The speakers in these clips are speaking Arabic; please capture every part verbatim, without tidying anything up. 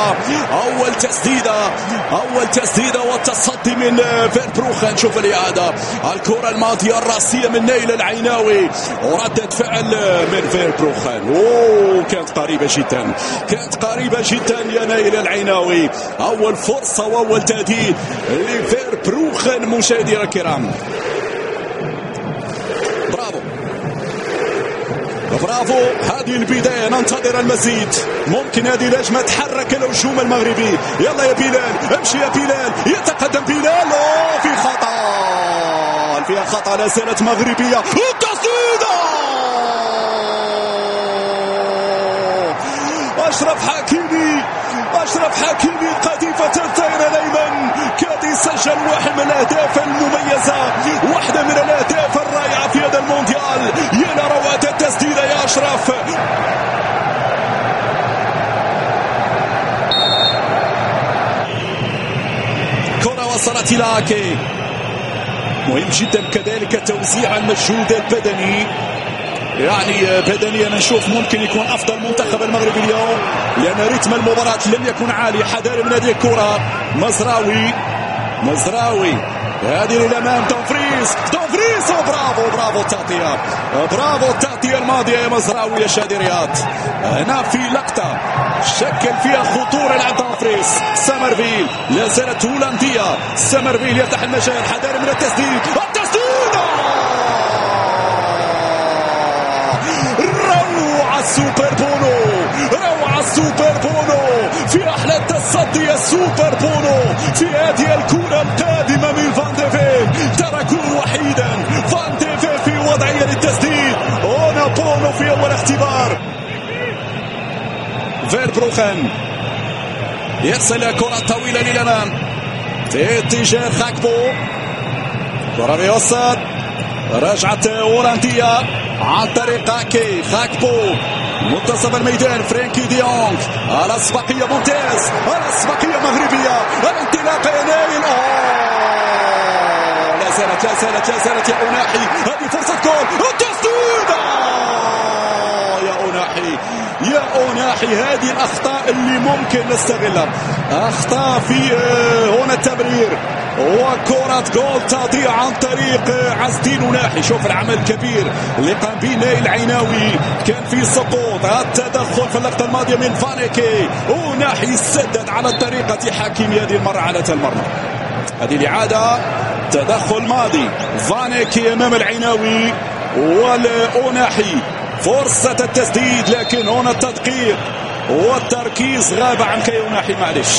أول تسديدة أول تسديدة والتصدي من فيربروخن. شوف الإعادة، الكرة الماضية الرأسية من نايل العيناوي وردة فعل من فيربروخن. أوه كانت قريبة جدا، كانت قريبة جدا يا نايل العيناوي. أول فرصة وأول تهديد لفيربروخن مشاهدينا الكرام. برافو برافو، هذه البداية ننتظر المزيد. ممكن هذه الهجمة تحرك الهجوم المغربي. يلا يا بلال، امشي يا بلال، يتقدم بلال. أوه في خطأ، فيها خطأ، لا زالت مغربية. التسديدة أشرف حكيمي، أشرف حكيمي قذيفة الطائرة الأيمن كاد يسجل واحد من الأهداف المميزة، واحدة من الأهداف الرائعة في هذا المونديال. يا روعة التسديدة يا أشرف. كرة وصلت إلى أكي، مهم جدا كذلك توزيع المجهود البدني. يعني بدنيا نشوف ممكن يكون افضل منتخب المغرب اليوم، لان رتم المباراة لم يكن عالي. حذاري من هذه الكرة. مزراوي مزراوي هذه للامام. دومفريز دومفريز برافو برافو التغطية، برافو التغطية الماضية يا مزراوي يا شادي رياض. هنا في لقطة شكل فيها خطورة على دومفريز. سمرفيل لا زالت هولندية. سمرفيل يفتح المجال. حذاري من التسديد. التسديد روعة سوبر بونو، روعة سوبر بونو في أحلى التصدي. السوبر بونو في هذه الكرة القادمة من فان دي فين. تركوه وحيدا فان دي فين في وضعية للتسديد. هنا بونو في أول اختبار. فيربروخن يرسل كرة طويلة للأمام في اتجاه خاكبو. كرة بيوصل، رجعت هولندية عن طريق اكي. خاكبو منتصف الميدان. فرانكي ديونغ الاسبقية ممتاز، الاسبقية مغربية. الانطلاقة يا نايل. لا زالت لا زالت لا زالت يا أناحي. هذه فرصة جول. التسديدة يا أناحي يا أناحي. هذه الأخطاء اللي ممكن نستغلها، أخطاء في هنا التمرير، وكرة جول تضيع عن طريق عز الدين أناحي. شوف العمل الكبير اللي قام به نايل العيناوي. كان في سقوط، التدخل في اللقطة الماضية من فانيكي. أناحي يسدد على طريقة حكيمي هذه المرة على المرمى. هذه الإعادة تدخل ماضي. فانيكي أمام العيناوي والأناحي. فرصة التسديد لكن هنا التدقيق والتركيز غاب عن كي أناحي. معلش،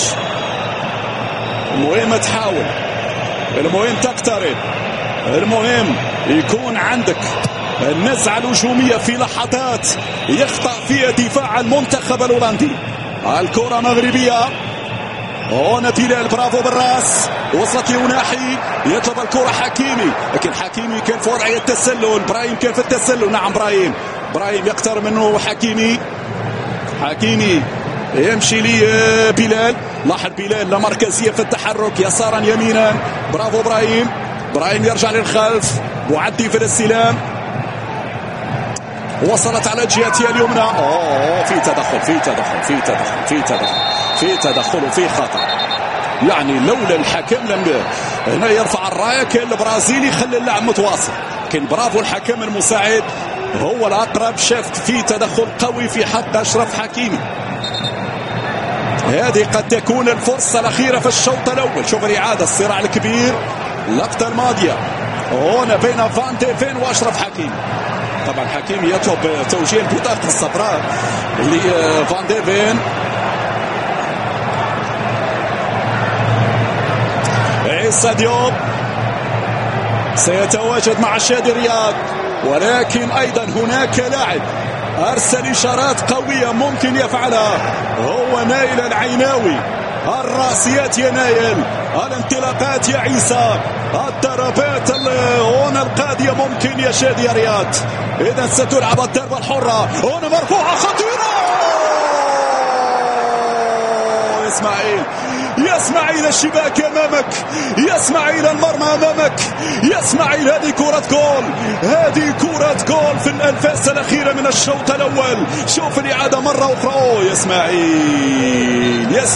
المهم تحاول، المهم تقترب، المهم يكون عندك النزعة الهجومية في لحظات يخطأ فيها دفاع المنتخب الهولندي. الكرة مغربية. هنا بلال برافو بالراس، وصلت لأناحي يطلب الكرة حكيمي، لكن حكيمي كان في وضعية التسلل. برايم كان في التسلل. نعم برايم برايم يقترب منه حكيمي. حكيمي يمشي لي بلال. لاحظ بلال لا مركزية في التحرك يسارا يمينا. برافو برايم. برايم يرجع للخلف. معدي في الاستلام. وصلت على جهتها اليمنى. اوه في تدخل في تدخل في تدخل في تدخل في تدخل وفي خطأ. يعني لولا الحكم لم هنا يرفع الراية كان البرازيلي يخلي اللعب متواصل. لكن برافو الحكم المساعد هو الأقرب. شفت في تدخل قوي في حق أشرف حكيمي. هذه قد تكون الفرصة الأخيرة في الشوط الأول. شوف الإعادة، الصراع الكبير. اللقطة الماضية هنا بين فان دي فين وأشرف حكيمي. طبعا حكيمي يطلب توجيه البطاقة الصفراء لفان دي فين. عيسى ديوب سيتواجد مع شادي رياض، ولكن أيضا هناك لاعب أرسل إشارات قوية ممكن يفعلها، هو نايل العيناوي. الراسيات يا نايل، الانطلاقات يا عيسى، الضربات هنا القادية ممكن يا شادي يا رياض. إذا ستلعب الضربة الحرة. هنا مرفوعة خطيرة. إسماعيل يا اسماعيل الشباك امامك، يا اسماعيل المرمى امامك، يا اسماعيل هذه كرة جول، هذه كرة جول في الانفاس الاخيرة من الشوط الاول. شوف الاعادة مرة اخرى. يا اسماعيل يا